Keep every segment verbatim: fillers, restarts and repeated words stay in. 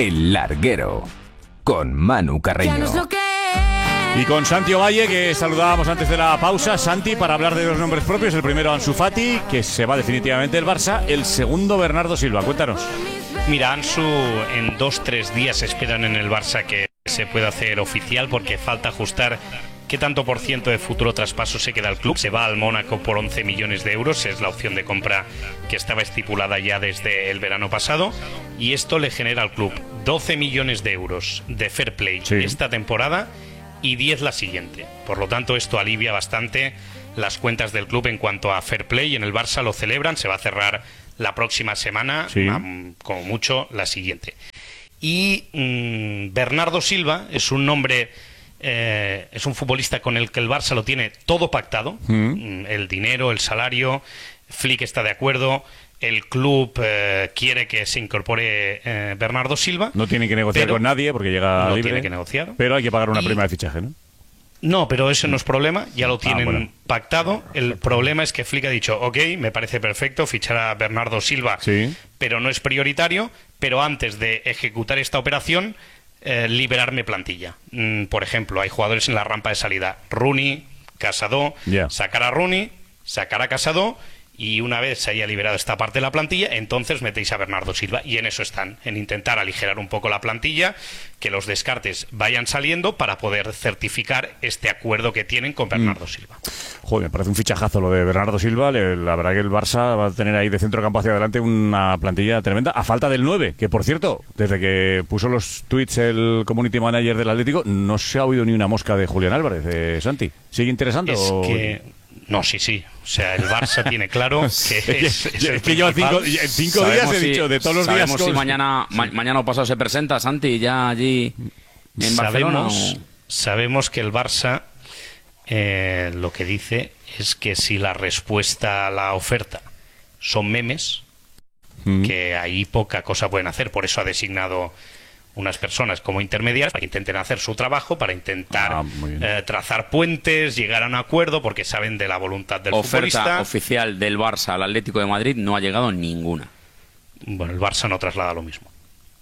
El Larguero, con Manu Carreño. Y con Santi Ovalle, que saludábamos antes de la pausa. Santi, para hablar de los nombres propios. El primero, Ansu Fati, que se va definitivamente del Barça. El segundo, Bernardo Silva. Cuéntanos. Mira, Ansu, en dos, tres días esperan en el Barça que se pueda hacer oficial, porque falta ajustar qué tanto por ciento de futuro traspaso se queda al club. Se va al Mónaco por once millones de euros, es la opción de compra que estaba estipulada ya desde el verano pasado, y esto le genera al club doce millones de euros de fair play sí. esta temporada y diez la siguiente. Por lo tanto, esto alivia bastante las cuentas del club en cuanto a fair play. En el Barça lo celebran, se va a cerrar la próxima semana, sí. um, como mucho la siguiente. Y um, Bernardo Silva es un nombre... Eh, es un futbolista con el que el Barça lo tiene todo pactado, mm. el dinero, el salario, Flick está de acuerdo, el club eh, quiere que se incorpore eh, Bernardo Silva. No tiene que negociar con nadie porque llega no libre, tiene que negociar, pero hay que pagar una y... prima de fichaje, ¿no? No, pero eso no es problema, ya lo tienen ah, bueno. pactado. El problema es que Flick ha dicho, ok, me parece perfecto fichar a Bernardo Silva, sí. pero no es prioritario, pero antes de ejecutar esta operación... Eh, liberarme plantilla. Mm, por ejemplo, hay jugadores en la rampa de salida. Rooney, Casado, yeah. sacar a Rooney, sacar a Casado, y una vez se haya liberado esta parte de la plantilla, entonces metéis a Bernardo Silva. Y en eso están, en intentar aligerar un poco la plantilla, que los descartes vayan saliendo para poder certificar este acuerdo que tienen con Bernardo mm. Silva. Joder, me parece un fichajazo lo de Bernardo Silva. La verdad que el Barça va a tener ahí de centro campo hacia adelante una plantilla tremenda, a falta del nueve, que por cierto, desde que puso los tweets el community manager del Atlético, no se ha oído ni una mosca de Julián Álvarez. eh, Santi, ¿sigue interesando? Es que... No, sí, sí. O sea, el Barça tiene claro que es, es, es que yo en cinco, en cinco días he si, dicho de todos los sabemos días. Si mañana, ma mañana o pasado se presenta, Santi, ya allí en Barcelona. Sabemos, sabemos que el Barça eh, lo que dice es que si la respuesta a la oferta son memes, mm. que ahí poca cosa pueden hacer. Por eso ha designado unas personas como intermediarias para que intenten hacer su trabajo, para intentar ah, eh, trazar puentes, llegar a un acuerdo, porque saben de la voluntad del Oferta futbolista. Oferta oficial del Barça al Atlético de Madrid no ha llegado ninguna. Bueno, el Barça no traslada lo mismo.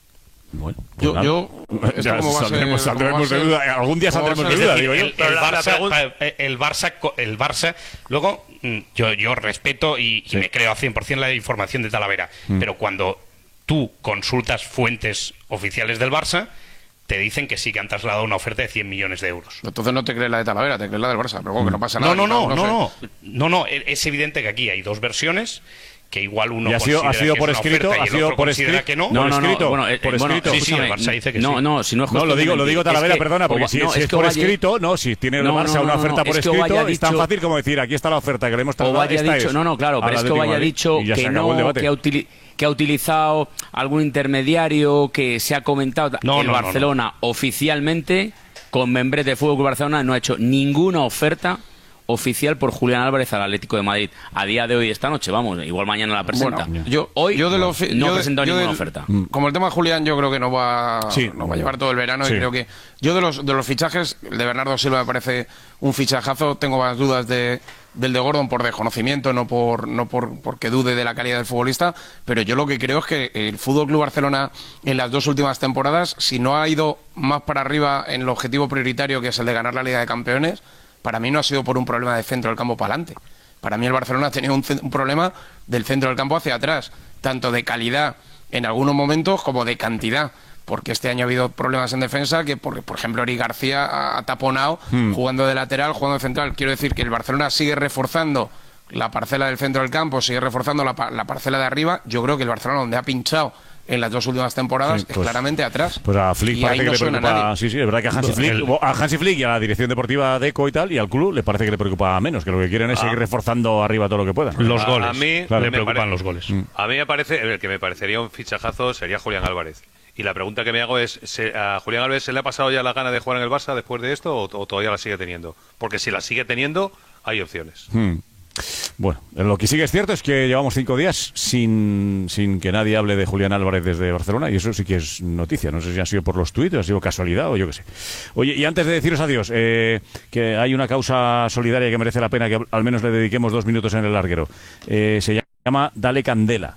Bueno, pues yo, yo ya saldremos, saldremos de duda. Algún día saldremos de duda, digo yo. El, el, Barça, el, Barça, el Barça, luego yo, yo respeto y, sí. y me creo a cien por cien la información de Talavera, mm. pero cuando tú consultas fuentes oficiales del Barça, te dicen que sí que han trasladado una oferta de cien millones de euros. Entonces no te crees la de Talavera, te crees la del Barça, pero bueno, que no pasa nada. No, no, no, no, no, no, no, no, es evidente que aquí hay dos versiones, que igual uno ha sido, considera ha sido que por es una escrito, oferta ha y el sido otro por considera escrito, que no. no, Por no, escrito, no, bueno, eh, por bueno, escrito. Sí, sí, el Barça dice que no, sí. no, si no es no, lo digo, lo digo Talavera, es que, perdona, porque o, si, no, si es, es por Valle, escrito, no, si tiene el no, Barça no, no, una oferta no, por es escrito, es tan dicho, fácil como decir, aquí está la oferta que le hemos trasladado. O vaya dicho, no, no, claro, pero es que vaya dicho que no, que ha utilizado que ha utilizado algún intermediario, que se ha comentado no, que el no, Barcelona no, no. oficialmente, con membrete de Fútbol Club Barcelona, no ha hecho ninguna oferta oficial por Julián Álvarez al Atlético de Madrid. A día de hoy, esta noche, vamos, igual mañana la presenta. Bueno, yo, hoy yo de no, los, no yo ha presentado de, ninguna del, oferta. Como el tema de Julián, yo creo que no va, sí. no va a llevar todo el verano sí. y creo que yo de los, de los fichajes, el de Bernardo Silva me parece un fichajazo. Tengo más dudas de del de Gordon por desconocimiento, no por no por porque dude de la calidad del futbolista, pero yo lo que creo es que el Fútbol Club Barcelona en las dos últimas temporadas, si no ha ido más para arriba en el objetivo prioritario, que es el de ganar la Liga de Campeones, para mí no ha sido por un problema de centro del campo para adelante. Para mí el Barcelona ha tenido un, un problema del centro del campo hacia atrás, tanto de calidad en algunos momentos como de cantidad, porque este año ha habido problemas en defensa que, por, por ejemplo, Eric García ha taponado hmm. jugando de lateral, jugando de central. Quiero decir que el Barcelona sigue reforzando la parcela del centro del campo, sigue reforzando la, la parcela de arriba. Yo creo que el Barcelona, donde ha pinchado en las dos últimas temporadas, sí, pues, es claramente atrás. Pues a Flick parece no que le preocupa. Sí, sí, es verdad que a Hansi Flick, el, a Hansi Flick y a la dirección deportiva de Deco y tal, y al club le parece que le preocupa menos, que lo que quieren es ah. seguir reforzando arriba todo lo que puedan. Los goles. A, a mí claro, me preocupan pare... los goles. Mm. A mí me parece, el que me parecería un fichajazo sería Julián Álvarez. Y la pregunta que me hago es, ¿se, ¿a Julián Álvarez se le ha pasado ya la gana de jugar en el Barça después de esto o, o todavía la sigue teniendo? Porque si la sigue teniendo, hay opciones. Hmm. Bueno, lo que sí que es cierto es que llevamos cinco días sin, sin que nadie hable de Julián Álvarez desde Barcelona, y eso sí que es noticia. No sé si ha sido por los tuits, ha sido casualidad o yo qué sé. Oye, y antes de deciros adiós, eh, que hay una causa solidaria que merece la pena que al menos le dediquemos dos minutos en el larguero. Eh, se llama Dale Candela.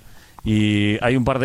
y hay un par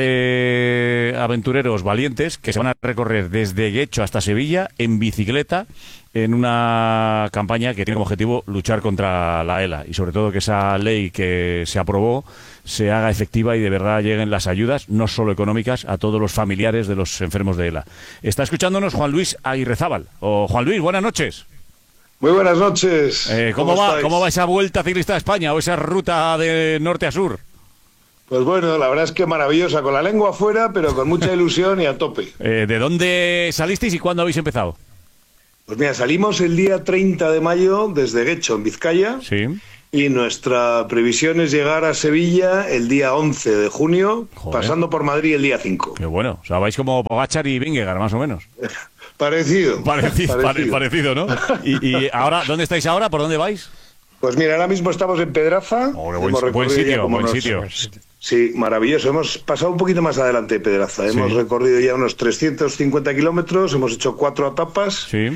de aventureros valientes que se van a recorrer desde Guecho hasta Sevilla en bicicleta en una campaña que tiene como objetivo luchar contra la ELA y sobre todo que esa ley que se aprobó se haga efectiva y de verdad lleguen las ayudas, no solo económicas, a todos los familiares de los enfermos de ELA. Está escuchándonos Juan Luis Aguirrezábal. O Juan Luis, buenas noches. Muy buenas noches. Eh, ¿cómo, ¿Cómo, va, ¿Cómo va esa vuelta ciclista a España o esa ruta de norte a sur? Pues bueno, la verdad es que maravillosa, con la lengua afuera, pero con mucha ilusión y a tope. Eh, ¿De dónde salisteis y cuándo habéis empezado? Pues mira, salimos el día treinta de mayo desde Guecho, en Vizcaya. Sí. Y nuestra previsión es llegar a Sevilla el día once de junio, Joder. pasando por Madrid el día cinco. Qué bueno, o sea, vais como Pogačar y Vingegaard, más o menos. Parecido. Parecido, parecido. parecido ¿no? Y, y ahora, ¿dónde estáis ahora? ¿Por dónde vais? Pues mira, ahora mismo estamos en Pedraza. Oh, qué buen, buen sitio, buen nos... sitio. Sí, maravilloso. Hemos pasado un poquito más adelante de Pedraza. Sí. Hemos recorrido ya unos trescientos cincuenta kilómetros, hemos hecho cuatro etapas. Sí.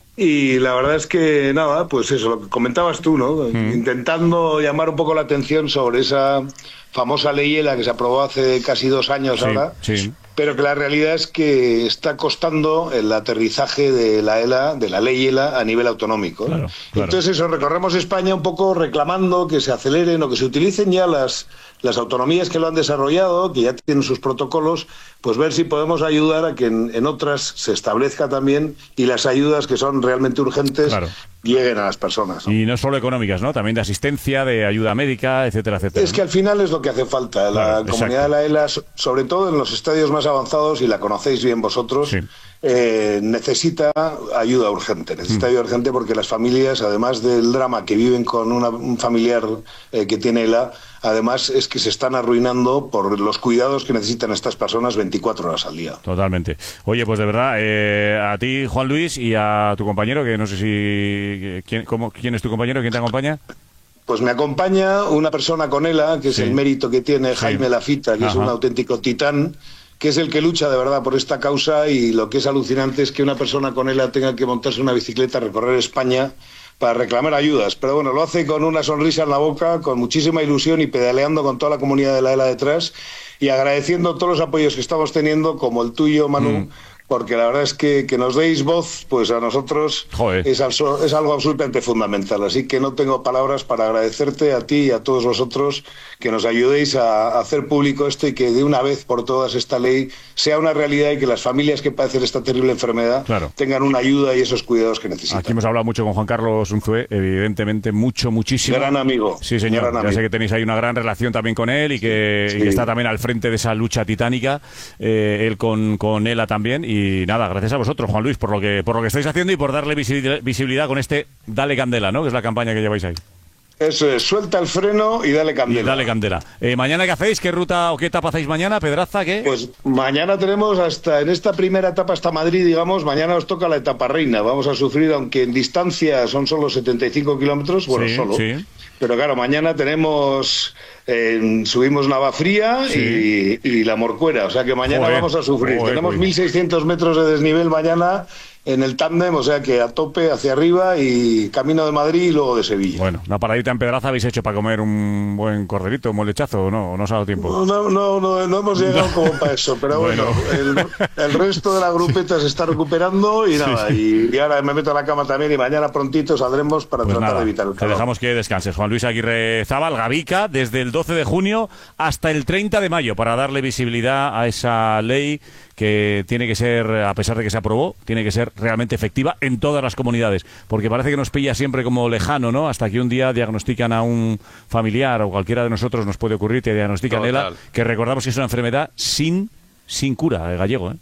Y la verdad es que, nada, pues eso, lo que comentabas tú, ¿no? Mm. Intentando llamar un poco la atención sobre esa famosa ley ELA que se aprobó hace casi dos años sí, ahora, sí. pero que la realidad es que está costando el aterrizaje de la ELA, de la ley ELA a nivel autonómico. Claro, claro. Entonces eso, recorremos España un poco reclamando que se aceleren o que se utilicen ya las, las autonomías que lo han desarrollado, que ya tienen sus protocolos, pues ver si podemos ayudar a que en, en otras se establezca también y las ayudas que son realmente urgentes claro. lleguen a las personas, ¿no? Y no solo económicas, ¿no? También de asistencia, de ayuda médica, etcétera, etcétera. Es que al final es lo que hace falta. La claro, comunidad de la ELA, sobre todo en los estadios más avanzados, y la conocéis bien vosotros, sí. eh, necesita ayuda urgente. Necesita mm. ayuda urgente porque las familias, además del drama que viven con una, un familiar eh, que tiene ELA, además es que se están arruinando por los cuidados que necesitan estas personas veinticuatro horas al día. Totalmente. Oye, pues de verdad, eh, a ti, Juan Luis, y a tu compañero, que no sé si... ¿Quién, cómo, ¿quién es tu compañero? ¿Quién te acompaña? Pues me acompaña una persona con ELA, que es sí. el mérito que tiene Jaime sí. Lafita, que Ajá. es un auténtico titán, que es el que lucha de verdad por esta causa, y lo que es alucinante es que una persona con ELA tenga que montarse una bicicleta, recorrer España para reclamar ayudas, pero bueno, lo hace con una sonrisa en la boca, con muchísima ilusión y pedaleando con toda la comunidad de la ELA detrás y agradeciendo todos los apoyos que estamos teniendo, como el tuyo, Manu, mm. porque la verdad es que que nos deis voz, pues a nosotros es, al, es algo absolutamente fundamental. Así que no tengo palabras para agradecerte a ti y a todos vosotros que nos ayudéis a, a hacer público esto y que de una vez por todas esta ley sea una realidad y que las familias que padecen esta terrible enfermedad claro. tengan una ayuda y esos cuidados que necesitan. Aquí hemos hablado mucho con Juan Carlos Unzué, evidentemente mucho, muchísimo. Gran amigo. Sí, señor. Gran ya amigo. sé que tenéis ahí una gran relación también con él y que, sí. y que está también al frente de esa lucha titánica, eh, él con, con ELA también. Y nada, gracias a vosotros, Juan Luis, por lo que por lo que estáis haciendo y por darle visibilidad con este Dale Candela, ¿no? Que es la campaña que lleváis ahí. Eso es, suelta el freno y dale candela. Y dale candela. Eh, ¿Mañana qué hacéis? ¿Qué ruta o qué etapa hacéis mañana? ¿Pedraza qué? Pues mañana tenemos hasta, en esta primera etapa hasta Madrid, digamos, mañana os toca la etapa reina. Vamos a sufrir, aunque en distancia son solo setenta y cinco kilómetros, bueno, sí, solo. Sí. Pero claro, mañana tenemos, eh, subimos Navafría sí. y, y La Morcuera, o sea que mañana joder, vamos a sufrir. Joder, tenemos mil seiscientos metros de desnivel mañana en el tándem, o sea que a tope hacia arriba y camino de Madrid y luego de Sevilla. Bueno, una paradita en Pedraza habéis hecho para comer un buen corderito, un molechazo, ¿o no? ¿O no os ha dado tiempo? No, no, no, no hemos llegado no. como para eso, pero bueno, bueno el, el resto de la grupeta se está recuperando y nada, sí, sí. Y, y ahora me meto a la cama también y mañana prontito saldremos para pues tratar nada, de evitar el calor. Te dejamos que descanses. Juan Luis Aguirrezábal, Gavica, desde el doce de junio hasta el treinta de mayo para darle visibilidad a esa ley que tiene que ser, a pesar de que se aprobó, tiene que ser realmente efectiva en todas las comunidades, porque parece que nos pilla siempre como lejano, ¿no? Hasta que un día diagnostican a un familiar o cualquiera de nosotros nos puede ocurrir, te diagnostican ELA, que recordamos que es una enfermedad sin, sin cura, eh, gallego, ¿eh?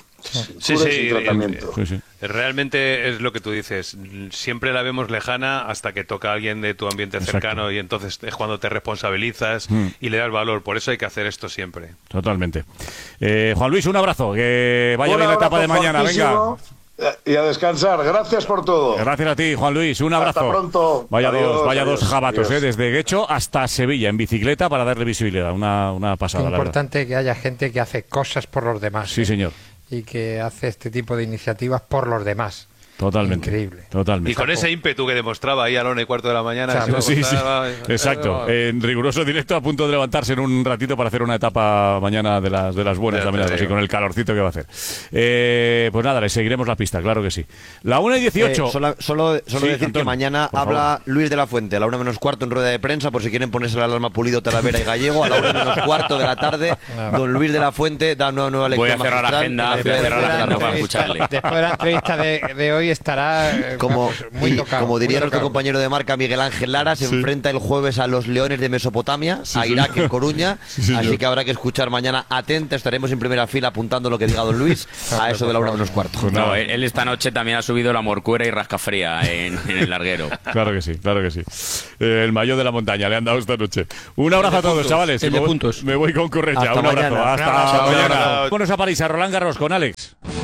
Sí, sí, eh, sí, sí. Realmente es lo que tú dices. Siempre la vemos lejana hasta que toca a alguien de tu ambiente cercano. Exacto. Y entonces es cuando te responsabilizas mm. y le das valor. Por eso hay que hacer esto siempre. Totalmente. Eh, Juan Luis, un abrazo. Que vaya bien la etapa de mañana. Venga. Y a descansar. Gracias por todo. Gracias a ti, Juan Luis. Un abrazo. Hasta pronto. Vaya adiós, dos, vaya adiós, dos jabatos, adiós. ¿eh? Desde Guecho hasta Sevilla en bicicleta para darle visibilidad. Una, una pasada. Es importante que haya gente que hace cosas por los demás. Sí, ¿eh? señor. Y que hace este tipo de iniciativas por los demás. Totalmente. Increíble. Totalmente. Y con ese ímpetu que demostraba ahí a la una y cuarto de la mañana. Claro, sí, sí. Costaba, Exacto. En riguroso directo, a punto de levantarse en un ratito para hacer una etapa mañana de las, de las buenas, Ya también, te así, digo. con el calorcito que va a hacer. Eh, pues nada, le seguiremos la pista, claro que sí. La una y dieciocho. Eh, solo solo, solo Sí, decir Antón, que mañana por habla favor. Luis de la Fuente a la una menos cuarto en rueda de prensa, por si quieren ponerse la alarma Pulido, Talavera y Gallego. A la una menos cuarto de la tarde, don Luis de la Fuente da una nueva lectura. Voy a cerrar magistral agenda, en voy a rueda de cerrar prensa. agenda para escucharle. Después de la entrevista de, de hoy estará eh, Como, vamos, muy y tocado. como diría muy nuestro tocado. compañero de marca Miguel Ángel Lara, se Sí. enfrenta el jueves a los Leones de Mesopotamia, a Irak en Coruña, señor. así que habrá que escuchar mañana atenta, estaremos en primera fila apuntando lo que diga don Luis a eso de la una menos cuarto. Pues No, nada. él, él esta noche también ha subido la morcuera y rascafría en, en el larguero. Claro que sí, claro que sí. Eh, el maillot de la montaña le han dado esta noche. Un abrazo a todos, chavales. el Me de voy- puntos. Me voy con Correcha. Hasta Un abrazo. mañana. Hasta Un abrazo. mañana. Un abrazo. Vámonos a París, a Roland Garros con Alex.